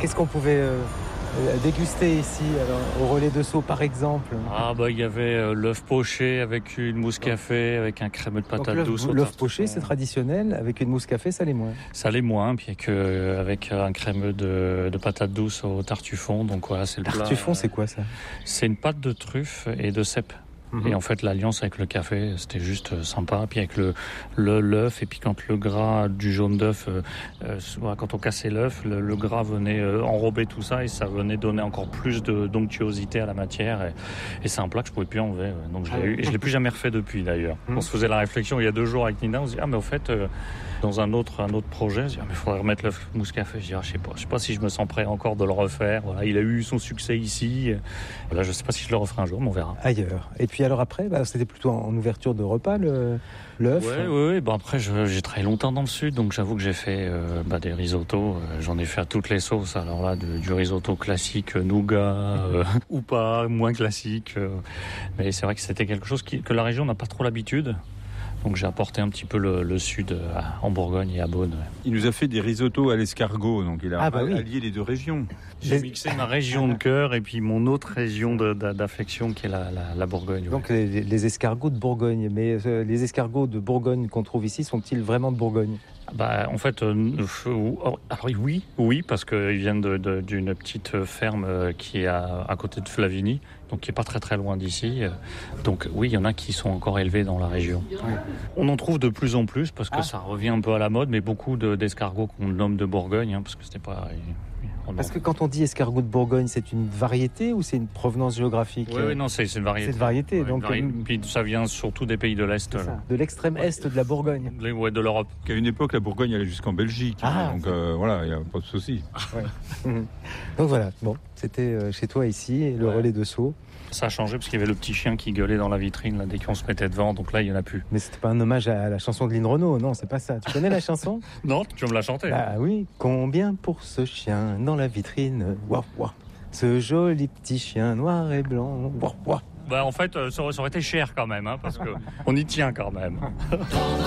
Qu'est-ce qu'on pouvait déguster ici, alors, au Relais de Sceaux par exemple? Il y avait l'œuf poché avec une mousse café, avec un crémeux de patate douce. L'œuf poché, c'est traditionnel, avec une mousse café, ça l'est moins. Ça l'est moins, puis avec un crémeux de patate douce au tartufon. Donc voilà, c'est le plat. Tartufon, c'est quoi ça? C'est une pâte de truffe et de cèpe. Et en fait, l'alliance avec le café, c'était juste sympa. Puis avec l'œuf, et puis quand le gras du jaune d'œuf, quand on cassait l'œuf, le gras venait enrober tout ça et ça venait donner encore plus d'onctuosité à la matière. Et c'est un plat que je pouvais plus enlever. Donc je l'ai eu. Et je l'ai plus jamais refait depuis d'ailleurs. On se faisait la réflexion il y a 2 jours avec Nina. On se dit, mais au fait, dans un autre projet, mais il faudrait remettre l'œuf mousse café. Je dis, je sais pas si je me sens prêt encore de le refaire. Voilà, il a eu son succès ici. Là, je sais pas si je le referai un jour, mais on verra. Ailleurs. Et puis alors après, c'était plutôt en ouverture de repas, l'œuf. Oui. Après, j'ai travaillé longtemps dans le sud, donc j'avoue que j'ai fait des risottos. J'en ai fait à toutes les sauces. Alors là, du risotto classique, nougat, ou pas, moins classique. Mais c'est vrai que c'était quelque chose que la région n'a pas trop l'habitude. Donc j'ai apporté un petit peu le sud en Bourgogne et à Beaune. Il nous a fait des risottos à l'escargot, donc il a allié les 2 régions. J'ai mixé ma région de cœur et puis mon autre région d'affection qui est la Bourgogne. Donc les escargots de Bourgogne, mais les escargots de Bourgogne qu'on trouve ici sont-ils vraiment de Bourgogne? En fait, alors oui, parce qu'ils viennent d'une petite ferme qui est à côté de Flavigny, donc qui est pas très très loin d'ici. Donc oui, il y en a qui sont encore élevés dans la région. Ouais. On en trouve de plus en plus parce que ça revient un peu à la mode, mais beaucoup d'escargots qu'on nomme de Bourgogne, parce que c'était pas. Parce que quand on dit escargot de Bourgogne, c'est une variété ou c'est une provenance géographique? Oui, non, c'est une variété. C'est une variété. Ouais, donc, puis ça vient surtout des pays de l'Est. De l'extrême Est de la Bourgogne. De l'Europe. Qu'à une époque, la Bourgogne allait jusqu'en Belgique. Donc voilà, il n'y a pas de souci. Donc voilà, c'était chez toi ici, le Relais de Sceaux. Ça a changé parce qu'il y avait le petit chien qui gueulait dans la vitrine là, dès qu'on se mettait devant, donc là il n'y en a plus. Mais c'était pas un hommage à la chanson de Lynn Renaud, non, c'est pas ça. Tu connais la chanson? Non, tu veux me la chanter? Ah oui. Combien pour ce chien dans la vitrine? Wouah, wouah. Ce joli petit chien noir et blanc. Wouah, wouah. En fait, ça aurait été cher quand même, parce qu'on y tient quand même.